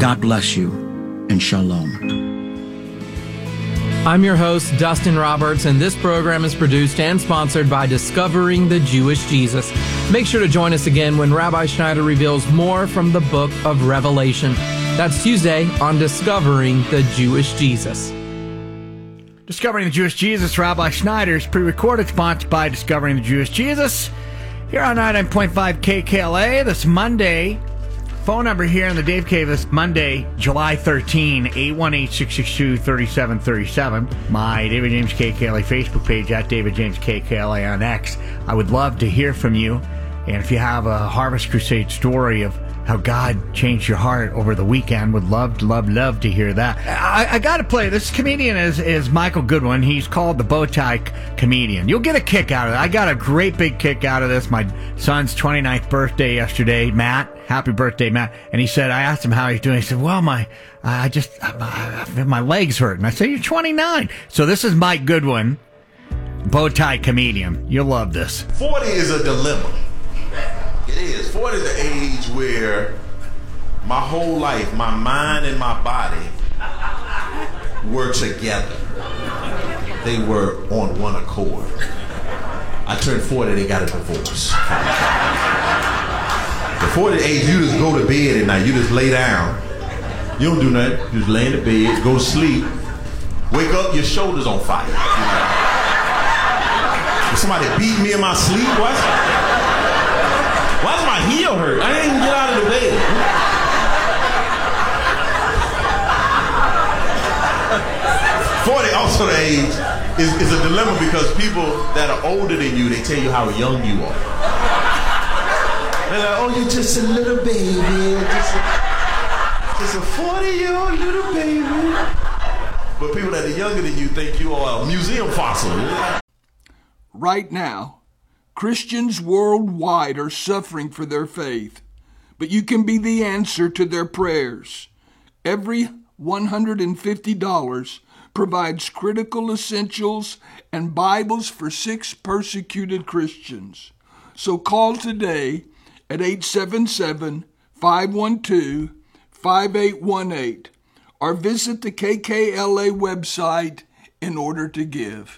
God bless you, and shalom. I'm your host, Dustin Roberts, and this program is produced and sponsored by Discovering the Jewish Jesus. Make sure to join us again when Rabbi Schneider reveals more from the book of Revelation. That's Tuesday on Discovering the Jewish Jesus. Discovering the Jewish Jesus, Rabbi Schneider is pre-recorded, sponsored by Discovering the Jewish Jesus. Here on 99.5 KKLA this Monday. Phone number here in the Dave Cave this Monday, July 13, 818-662-3737. My David James KKLA Facebook page at David James KKLA on X. I would love to hear from you. And if you have a Harvest Crusade story of how God changed your heart over the weekend, would love to hear that. I got to play. This comedian is Michael Goodwin. He's called the Bowtie Comedian. You'll get a kick out of it. I got a great big kick out of this. My son's 29th birthday yesterday, Matt. Happy birthday, Matt. And he said, I asked him how he's doing. He said, well, my legs hurt. And I said, you're 29. So this is Mike Goodwin, Bowtie Comedian. You'll love this. 40 is a dilemma. It is. 40 is the age where my whole life, my mind and my body were together. They were on one accord. I turned 40, they got a divorce. The 40 age, you just go to bed at night. You just lay down. You don't do nothing. You just lay in the bed, go to sleep. Wake up, your shoulder's on fire. Somebody beat me in my sleep? Why's my heel hurt? I didn't even get out of the bed. 40, also the age, is a dilemma because people that are older than you, they tell you how young you are. They're like, oh, you're just a little baby. Just a 40-year-old little baby. But people that are younger than you think you are a museum fossil. Right now, Christians worldwide are suffering for their faith, but you can be the answer to their prayers. Every $150 provides critical essentials and Bibles for 6 persecuted Christians. So call today at 877-512-5818 or visit the KKLA website in order to give.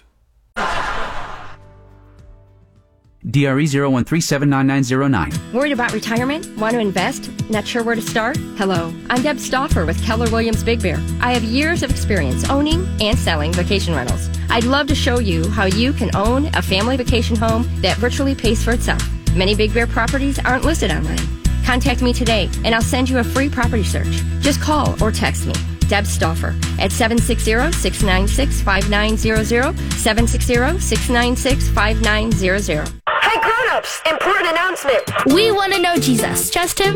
DRE 013799909. Worried about retirement? Want to invest? Not sure where to start? Hello, I'm Deb Stauffer with Keller Williams Big Bear. I have years of experience owning and selling vacation rentals. I'd love to show you how you can own a family vacation home that virtually pays for itself. Many Big Bear properties aren't listed online. Contact me today and I'll send you a free property search. Just call or text me, Deb Stauffer, at 760-696-5900, 760-696-5900. Hey grown-ups, important announcement. We want to know Jesus. Trust him